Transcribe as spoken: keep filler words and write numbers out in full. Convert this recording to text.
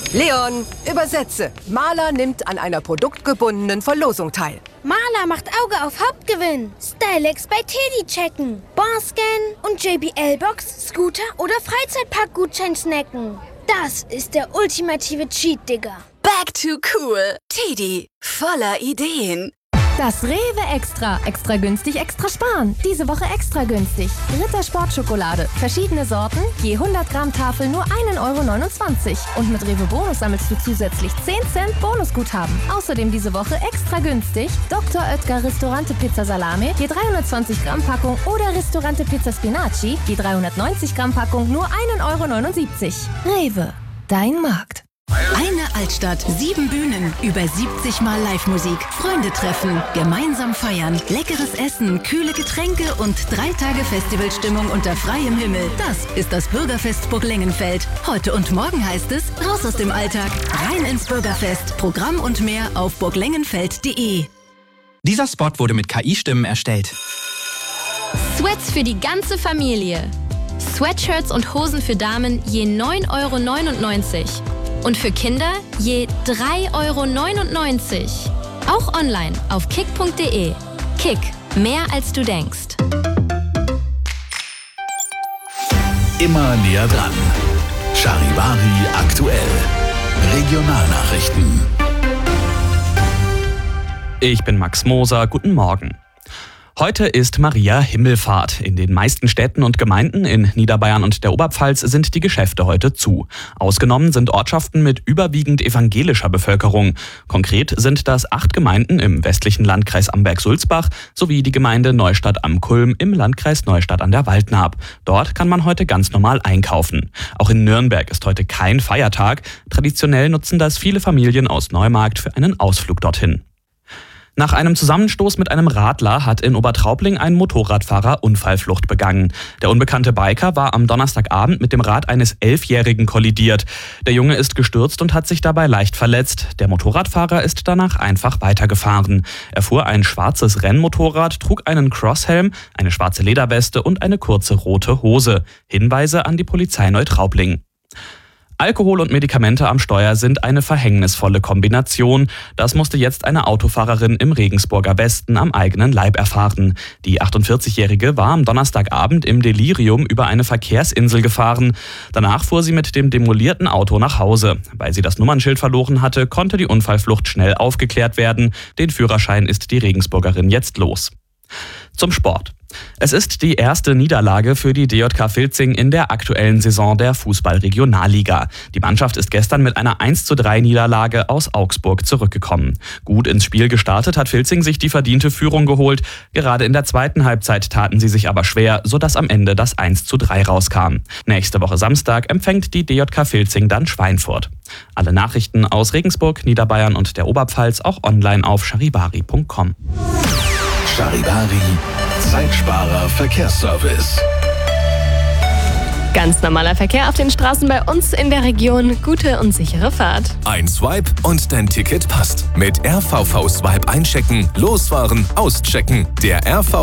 Leon, übersetze. Maler nimmt an einer produktgebundenen Verlosung teil. Maler macht Auge auf Hauptgewinn. Stylex bei Teddy checken. Barscan und J B L-Box, Scooter oder Freizeitpark-Gutschein snacken. Das ist der ultimative Cheat, Digga. Back to cool. Teddy, voller Ideen. Das Rewe Extra. Extra günstig, extra sparen. Diese Woche extra günstig. Ritter Sportschokolade. Verschiedene Sorten, je hundert Gramm Tafel nur ein Euro neunundzwanzig. Und mit Rewe Bonus sammelst du zusätzlich zehn Cent Bonusguthaben. Außerdem diese Woche extra günstig Doktor Oetker Ristorante Pizza Salame, je dreihundertzwanzig Gramm Packung oder Ristorante Pizza Spinaci, je dreihundertneunzig Gramm Packung nur ein Euro neunundsiebzig. Rewe, dein Markt. Eine Altstadt, sieben Bühnen, über siebzig Mal Live-Musik, Freunde treffen, gemeinsam feiern, leckeres Essen, kühle Getränke und drei Tage Festivalstimmung unter freiem Himmel. Das ist das Bürgerfest Burg Lengenfeld. Heute und morgen heißt es, raus aus dem Alltag, rein ins Bürgerfest. Programm und mehr auf burg lengenfeld punkt de. Dieser Spot wurde mit K I-Stimmen erstellt. Sweats für die ganze Familie. Sweatshirts und Hosen für Damen je neun Euro neunundneunzig. Und für Kinder je drei Euro neunundneunzig. Auch online auf kick punkt de. Kick, mehr als du denkst. Immer näher dran. Charivari aktuell. Regionalnachrichten. Ich bin Max Moser, guten Morgen. Heute ist Maria Himmelfahrt. In den meisten Städten und Gemeinden in Niederbayern und der Oberpfalz sind die Geschäfte heute zu. Ausgenommen sind Ortschaften mit überwiegend evangelischer Bevölkerung. Konkret sind das acht Gemeinden im westlichen Landkreis Amberg-Sulzbach sowie die Gemeinde Neustadt am Kulm im Landkreis Neustadt an der Waldnaab. Dort kann man heute ganz normal einkaufen. Auch in Nürnberg ist heute kein Feiertag. Traditionell nutzen das viele Familien aus Neumarkt für einen Ausflug dorthin. Nach einem Zusammenstoß mit einem Radler hat in Obertraubling ein Motorradfahrer Unfallflucht begangen. Der unbekannte Biker war am Donnerstagabend mit dem Rad eines Elfjährigen kollidiert. Der Junge ist gestürzt und hat sich dabei leicht verletzt. Der Motorradfahrer ist danach einfach weitergefahren. Er fuhr ein schwarzes Rennmotorrad, trug einen Crosshelm, eine schwarze Lederweste und eine kurze rote Hose. Hinweise an die Polizei Neutraubling. Alkohol und Medikamente am Steuer sind eine verhängnisvolle Kombination. Das musste jetzt eine Autofahrerin im Regensburger Westen am eigenen Leib erfahren. Die achtundvierzigjährige war am Donnerstagabend im Delirium über eine Verkehrsinsel gefahren. Danach fuhr sie mit dem demolierten Auto nach Hause. Weil sie das Nummernschild verloren hatte, konnte die Unfallflucht schnell aufgeklärt werden. Den Führerschein ist die Regensburgerin jetzt los. Zum Sport. Es ist die erste Niederlage für die D J K Filzing in der aktuellen Saison der Fußball-Regionalliga. Die Mannschaft ist gestern mit einer eins zu drei Niederlage aus Augsburg zurückgekommen. Gut ins Spiel gestartet hat Filzing sich die verdiente Führung geholt. Gerade in der zweiten Halbzeit taten sie sich aber schwer, sodass am Ende das eins zu drei rauskam. Nächste Woche Samstag empfängt die D J K Filzing dann Schweinfurt. Alle Nachrichten aus Regensburg, Niederbayern und der Oberpfalz auch online auf charivari punkt com. Charivari, Zeitsparer Verkehrsservice. Ganz normaler Verkehr auf den Straßen bei uns in der Region. Gute und sichere Fahrt. Ein Swipe und dein Ticket passt. Mit R V V Swipe einchecken, losfahren, auschecken. Der R V